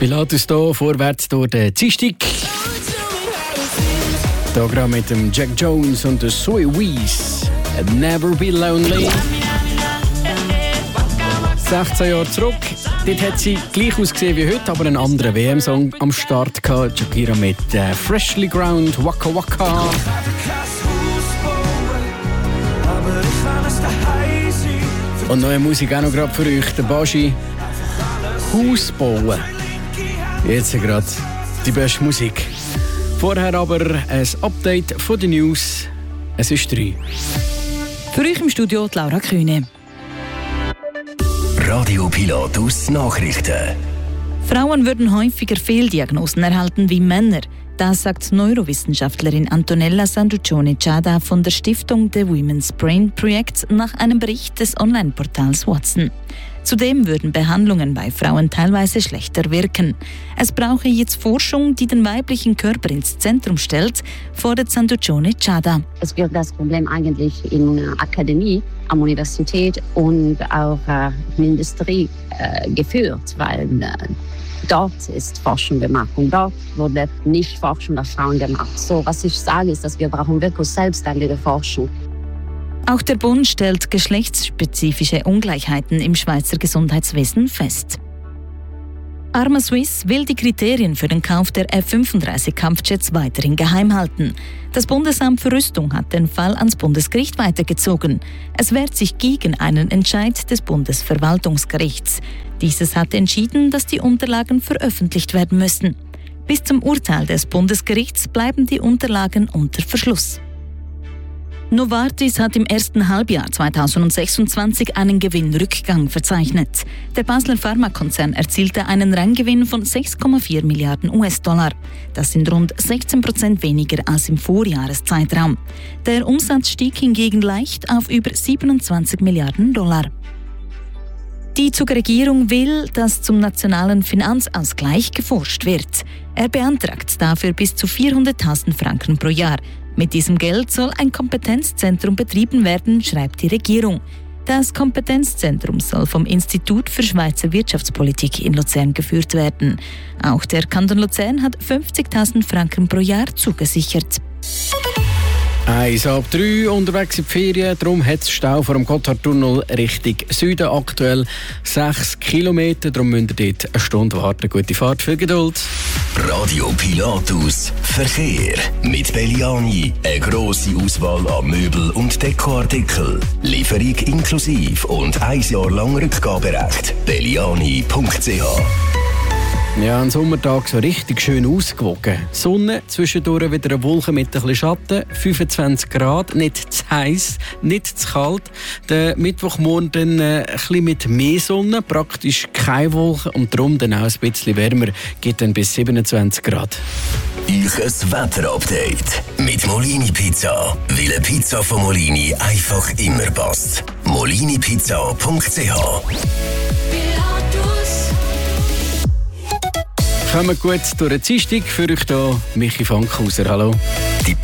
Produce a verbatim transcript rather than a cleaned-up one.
Pilatus hier, vorwärts durch den Dienstag. Hier gerade mit dem Jack Jones und der Zoe Wees. Never Be Lonely. sechzehn Jahre zurück. Dort hat sie gleich ausgesehen wie heute, aber einen anderen W M-Song am Start gehabt. Shakira mit äh, Freshly Ground, Waka Waka. Und neue Musik auch noch gerade für euch. Der Baschi. Haus bauen. Jetzt gerade die beste Musik. Vorher aber ein Update von den News. Es ist drei. Für euch im Studio die Laura Kühne. Radio Pilatus Nachrichten. Frauen würden häufiger Fehldiagnosen erhalten wie Männer. Das sagt Neurowissenschaftlerin Antonella Sanduccione-Ciada von der Stiftung The Women's Brain Project nach einem Bericht des Online-Portals Watson. Zudem würden Behandlungen bei Frauen teilweise schlechter wirken. Es brauche jetzt Forschung, die den weiblichen Körper ins Zentrum stellt, fordert Sanduccione-Ciada. Es wird das Problem eigentlich in der Akademie, am Universität und auch äh, in der Industrie äh, geführt, weil äh, dort ist Forschung gemacht und dort wurde nicht Forschung der Frauen gemacht. So, was ich sage, ist, dass wir brauchen wirklich selbstständige Forschung. Auch der Bund stellt geschlechtsspezifische Ungleichheiten im Schweizer Gesundheitswesen fest. Arma Swiss will die Kriterien für den Kauf der F fünfunddreißig Kampfjets weiterhin geheim halten. Das Bundesamt für Rüstung hat den Fall ans Bundesgericht weitergezogen. Es wehrt sich gegen einen Entscheid des Bundesverwaltungsgerichts. Dieses hat entschieden, dass die Unterlagen veröffentlicht werden müssen. Bis zum Urteil des Bundesgerichts bleiben die Unterlagen unter Verschluss. Novartis hat im ersten Halbjahr zweitausendsechsundzwanzig einen Gewinnrückgang verzeichnet. Der Basler Pharmakonzern erzielte einen Reingewinn von sechs Komma vier Milliarden U S-Dollar. Das sind rund sechzehn Prozent weniger als im Vorjahreszeitraum. Der Umsatz stieg hingegen leicht auf über siebenundzwanzig Milliarden Dollar. Die Zug-Regierung will, dass zum nationalen Finanzausgleich geforscht wird. Er beantragt dafür bis zu vierhunderttausend Franken pro Jahr. Mit diesem Geld soll ein Kompetenzzentrum betrieben werden, schreibt die Regierung. Das Kompetenzzentrum soll vom Institut für Schweizer Wirtschaftspolitik in Luzern geführt werden. Auch der Kanton Luzern hat fünfzigtausend Franken pro Jahr zugesichert. Eins ab drei unterwegs in die Ferien, darum hat es Stau vor dem Gotthardtunnel Richtung Süden, aktuell sechs Kilometer, darum müsst ihr dort eine Stunde warten. Gute Fahrt, viel Geduld. Radio Pilatus Verkehr mit Belliani, eine grosse Auswahl an Möbel- und Dekoartikeln, Lieferung inklusive und ein Jahr lang Rückgaberecht. belliani punkt c h. Ja, ein Sommertag so richtig schön ausgewogen. Sonne, zwischendurch wieder eine Wolke mit ein bisschen Schatten, fünfundzwanzig Grad, nicht zu heiß, nicht zu kalt. Der Mittwochmorgen dann äh, ein bisschen mit mehr Sonne, praktisch keine Wolken und darum dann auch ein bisschen wärmer, geht dann bis siebenundzwanzig Grad. Ich ein Wetterupdate mit Molini Pizza, weil eine Pizza von Molini einfach immer passt. molini pizza punkt c h. Kommen gut durch den Dienstag. Für euch hier Michi Fankhauser. Hallo.